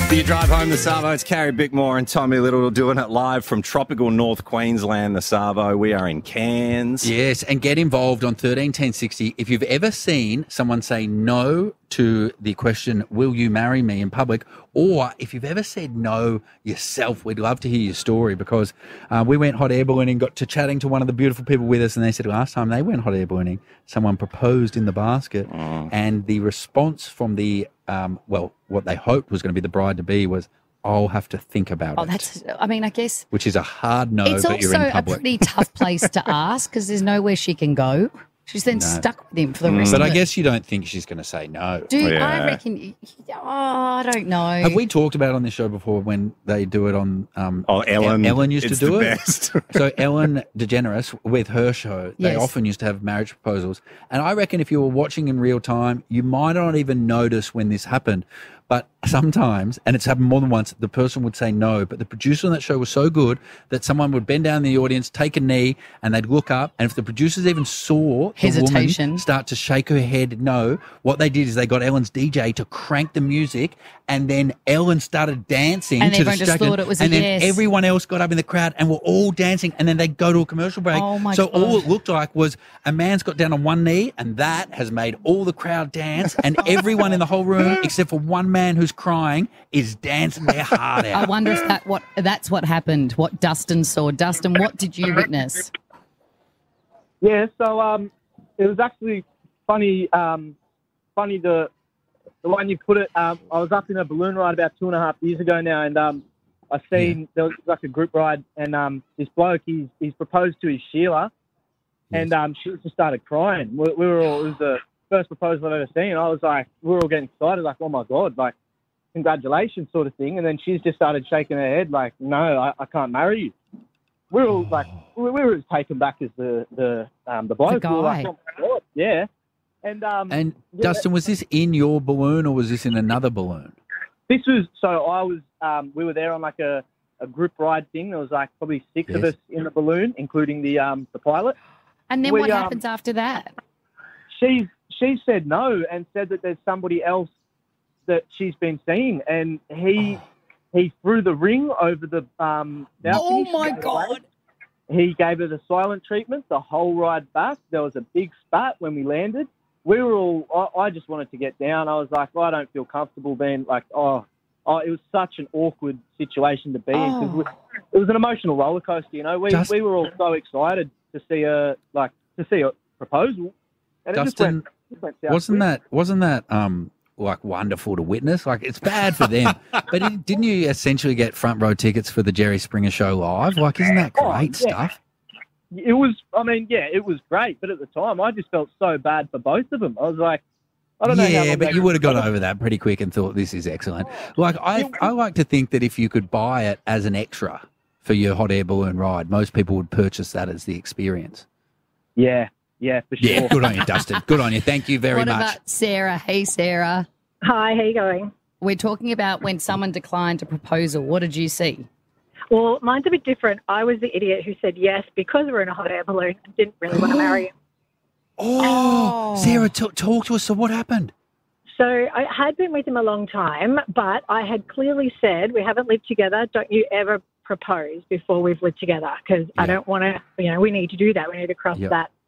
For your drive home, the Savo, it's Carrie Bickmore and Tommy Little doing it live from tropical North Queensland, the Savo. We are in Cairns. Yes, and get involved on 131060. If you've ever seen someone say no to the question, will you marry me in public, or if you've ever said no yourself, we'd love to hear your story because we went hot air ballooning, got to chatting to one of the beautiful people with us, and they said last time they went hot air ballooning, someone proposed in the basket, and the response from the what they hoped was going to be the bride-to-be was, I'll have to think about it. I guess. Which is a hard no, It's but you're in also a public. pretty tough place to ask because there's nowhere she can go. She's then stuck with him for the rest But of I it. guess you don't think she's going to say no. Dude, Yeah. I reckon, I don't know. Have we talked about it on this show before when they do it on Ellen. Ellen used It's to do the it. best. So Ellen DeGeneres with her show, they Yes. often used to have marriage proposals. And I reckon if you were watching in real time, you might not even notice when this happened. But sometimes, and it's happened more than once, the person would say no. But the producer on that show was so good that someone would bend down in the audience, take a knee, and they'd look up. And if the producers even saw the Hesitation. woman start to shake her head no, what they did is they got Ellen's DJ to crank the music, and then Ellen started dancing And to everyone just distract thought it was a and then yes. everyone else got up in the crowd and were all dancing, and then they'd go to a commercial break. Oh, my so God. all it looked like was a man's got down on one knee, and that has made all the crowd dance, and everyone in the whole room, except for one man who's crying, is dancing their heart I out. wonder if that's what happened, what Dustin saw. Dustin, what did you witness? Yeah, so it was actually funny. Funny the one you put it. I was up in a balloon ride about 2.5 years ago now, and I seen there was like a group ride, and this bloke he's proposed to his Sheila, and she just started crying. We were all, it was the first proposal I've ever seen. I was like, we were all getting excited, like, oh my God, like congratulations, sort of thing. And then she's just started shaking her head, like, no, I can't marry you. We were all like, we were as taken back as the bloke. The We were like, guy. oh my God, yeah. And And yeah, Dustin, was this in your balloon or was this in another balloon? this was we were there on like a group ride thing. There was like probably six of Yes. us in the balloon, including the pilot. And then We, what happens after that? She said no and said that there's somebody else that she's been seeing, and he threw the ring over the balcony. Oh, my straight God. away. He gave her the silent treatment the whole ride back. There was a big spat when we landed. We were all, I just wanted to get down. I was like, I don't feel comfortable being like, it was such an awkward situation to be in because it was an emotional roller coaster, you know. We were all so excited to see a proposal. And Dustin, it just went south wasn't that like wonderful to witness? Like, it's bad for them, but didn't you essentially get front row tickets for the Jerry Springer Show live? Like, isn't that great stuff? It was, it was great, but at the time, I just felt so bad for both of them. I was like, I don't know. Yeah, but you would have got over that pretty quick and thought this is excellent. Like, I like to think that if you could buy it as an extra for your hot air balloon ride, most people would purchase that as the experience. Yeah, for sure. Yeah, good on you, Dustin. Good on you. Thank you very What much. about Sarah? Hey, Sarah. Hi, how you going? We're talking about when someone declined a proposal. What did you see? Well, mine's a bit different. I was the idiot who said yes because we're in a hot air balloon and didn't really want to marry him. Sarah, talk to us. So what happened? So I had been with him a long time, but I had clearly said, we haven't lived together. Don't you ever propose before we've lived together because I don't want to, we need to do that. We need to cross Yep. that